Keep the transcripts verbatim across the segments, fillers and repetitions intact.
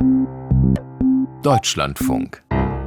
Deutschlandfunk.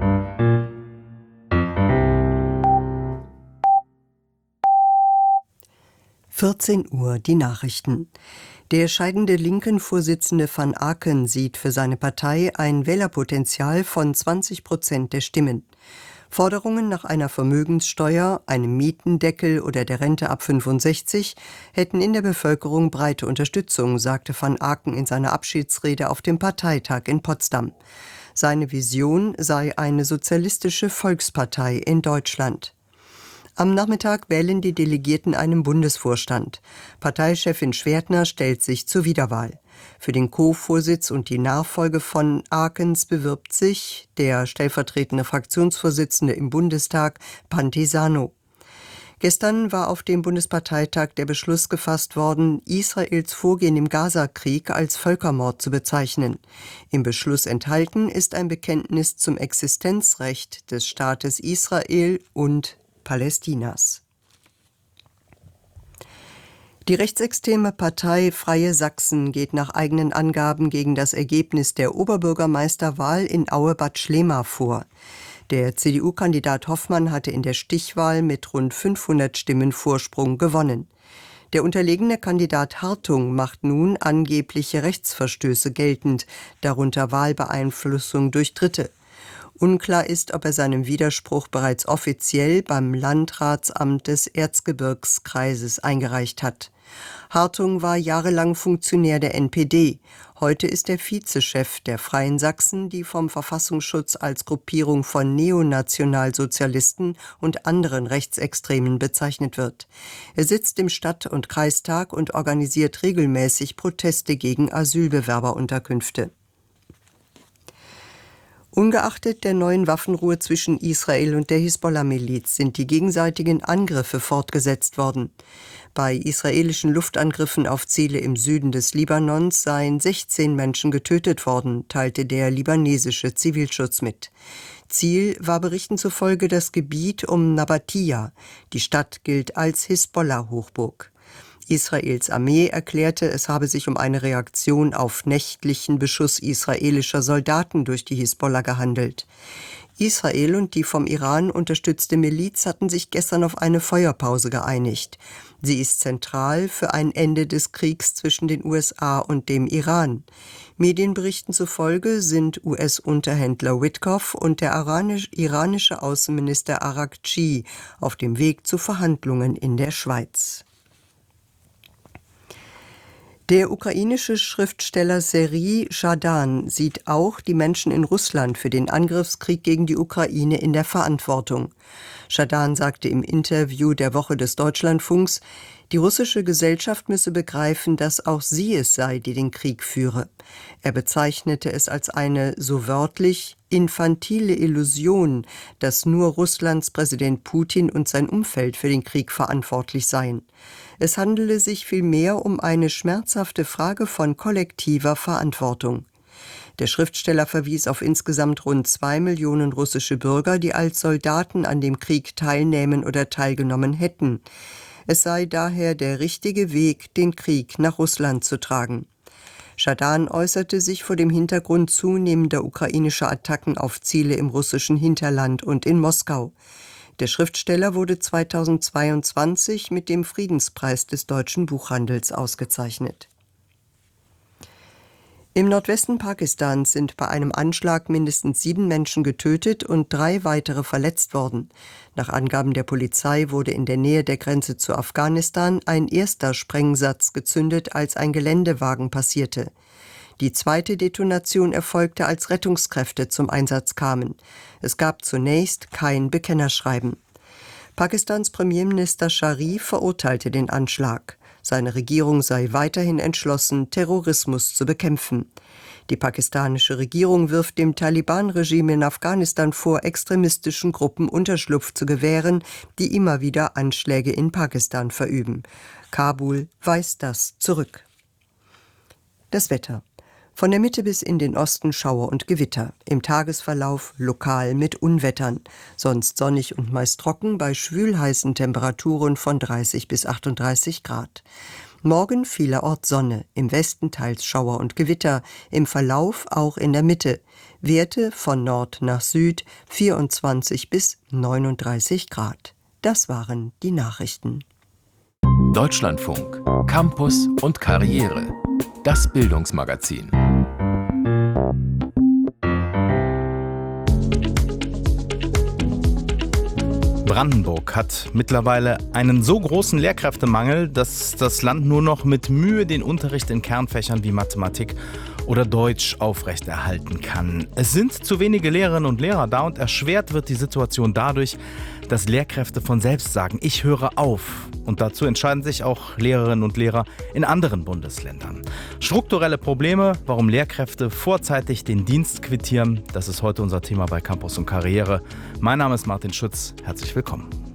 vierzehn Uhr, die Nachrichten. Der scheidende Linken-Vorsitzende van Aken sieht für seine Partei ein Wählerpotenzial von zwanzig Prozent der Stimmen. Forderungen nach einer Vermögenssteuer, einem Mietendeckel oder der Rente ab fünfundsechzig hätten in der Bevölkerung breite Unterstützung, sagte van Aken in seiner Abschiedsrede auf dem Parteitag in Potsdam. Seine Vision sei eine sozialistische Volkspartei in Deutschland. Am Nachmittag wählen die Delegierten einen Bundesvorstand. Parteichefin Schwertner stellt sich zur Wiederwahl. Für den Co-Vorsitz und die Nachfolge von Akens bewirbt sich der stellvertretende Fraktionsvorsitzende im Bundestag, Pantisano. Gestern war auf dem Bundesparteitag der Beschluss gefasst worden, Israels Vorgehen im Gazakrieg als Völkermord zu bezeichnen. Im Beschluss enthalten ist ein Bekenntnis zum Existenzrecht des Staates Israel und Palästinas. Die rechtsextreme Partei Freie Sachsen geht nach eigenen Angaben gegen das Ergebnis der Oberbürgermeisterwahl in Aue-Bad Schlema vor. Der C D U-Kandidat Hoffmann hatte in der Stichwahl mit rund fünfhundert Stimmen Vorsprung gewonnen. Der unterlegene Kandidat Hartung macht nun angebliche Rechtsverstöße geltend, darunter Wahlbeeinflussung durch Dritte. Unklar ist, ob er seinen Widerspruch bereits offiziell beim Landratsamt des Erzgebirgskreises eingereicht hat. Hartung war jahrelang Funktionär der N P D. Heute ist er Vizechef der Freien Sachsen, die vom Verfassungsschutz als Gruppierung von Neonationalsozialisten und anderen Rechtsextremen bezeichnet wird. Er sitzt im Stadt- und Kreistag und organisiert regelmäßig Proteste gegen Asylbewerberunterkünfte. Ungeachtet der neuen Waffenruhe zwischen Israel und der Hisbollah-Miliz sind die gegenseitigen Angriffe fortgesetzt worden. Bei israelischen Luftangriffen auf Ziele im Süden des Libanons seien sechzehn Menschen getötet worden, teilte der libanesische Zivilschutz mit. Ziel war Berichten zufolge das Gebiet um Nabatia. Die Stadt gilt als Hisbollah-Hochburg. Israels Armee erklärte, es habe sich um eine Reaktion auf nächtlichen Beschuss israelischer Soldaten durch die Hisbollah gehandelt. Israel und die vom Iran unterstützte Miliz hatten sich gestern auf eine Feuerpause geeinigt. Sie ist zentral für ein Ende des Kriegs zwischen den U S A und dem Iran. Medienberichten zufolge sind U S-Unterhändler Witkoff und der iranisch, iranische Außenminister Araghchi auf dem Weg zu Verhandlungen in der Schweiz. Der ukrainische Schriftsteller Serhij Schadan sieht auch die Menschen in Russland für den Angriffskrieg gegen die Ukraine in der Verantwortung. Schadan sagte im Interview der Woche des Deutschlandfunks, die russische Gesellschaft müsse begreifen, dass auch sie es sei, die den Krieg führe. Er bezeichnete es als eine, so wörtlich, infantile Illusion, dass nur Russlands Präsident Putin und sein Umfeld für den Krieg verantwortlich seien. Es handele sich vielmehr um eine schmerzhafte Frage von kollektiver Verantwortung. Der Schriftsteller verwies auf insgesamt rund zwei Millionen russische Bürger, die als Soldaten an dem Krieg teilnehmen oder teilgenommen hätten. Es sei daher der richtige Weg, den Krieg nach Russland zu tragen. Schadan äußerte sich vor dem Hintergrund zunehmender ukrainischer Attacken auf Ziele im russischen Hinterland und in Moskau. Der Schriftsteller wurde zweitausendzweiundzwanzig mit dem Friedenspreis des deutschen Buchhandels ausgezeichnet. Im Nordwesten Pakistans sind bei einem Anschlag mindestens sieben Menschen getötet und drei weitere verletzt worden. Nach Angaben der Polizei wurde in der Nähe der Grenze zu Afghanistan ein erster Sprengsatz gezündet, als ein Geländewagen passierte. Die zweite Detonation erfolgte, als Rettungskräfte zum Einsatz kamen. Es gab zunächst kein Bekennerschreiben. Pakistans Premierminister Sharif verurteilte den Anschlag. Seine Regierung sei weiterhin entschlossen, Terrorismus zu bekämpfen. Die pakistanische Regierung wirft dem Taliban-Regime in Afghanistan vor, extremistischen Gruppen Unterschlupf zu gewähren, die immer wieder Anschläge in Pakistan verüben. Kabul weist das zurück. Das Wetter. Von der Mitte bis in den Osten Schauer und Gewitter. Im Tagesverlauf lokal mit Unwettern. Sonst sonnig und meist trocken bei schwülheißen Temperaturen von dreißig bis achtunddreißig Grad. Morgen vielerorts Sonne, im Westen teils Schauer und Gewitter, im Verlauf auch in der Mitte. Werte von Nord nach Süd vierundzwanzig bis neununddreißig Grad. Das waren die Nachrichten. Deutschlandfunk, Campus und Karriere. Das Bildungsmagazin. Brandenburg hat mittlerweile einen so großen Lehrkräftemangel, dass das Land nur noch mit Mühe den Unterricht in Kernfächern wie Mathematik oder Deutsch aufrechterhalten kann. Es sind zu wenige Lehrerinnen und Lehrer da und erschwert wird die Situation dadurch, dass Lehrkräfte von selbst sagen, ich höre auf. Und dazu entscheiden sich auch Lehrerinnen und Lehrer in anderen Bundesländern. Strukturelle Probleme, warum Lehrkräfte vorzeitig den Dienst quittieren, das ist heute unser Thema bei Campus und Karriere. Mein Name ist Martin Schütz, herzlich willkommen.